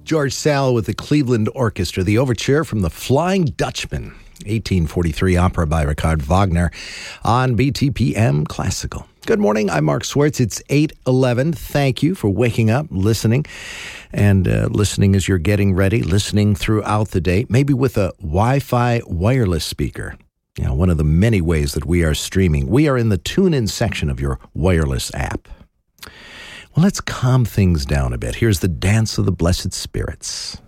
George Sal with the Cleveland Orchestra, the overture from The Flying Dutchman, 1843 opera by Richard Wagner on BTPM Classical. Good morning, I'm Mark Swartz. It's 8:11. Thank you for waking up, listening, and listening as you're getting ready, listening throughout the day, maybe with a Wi-Fi wireless speaker. You know, one of the many ways that we are streaming. We are in the tune-in section of your wireless app. Well, let's calm things down a bit. Here's the Dance of the Blessed Spirits.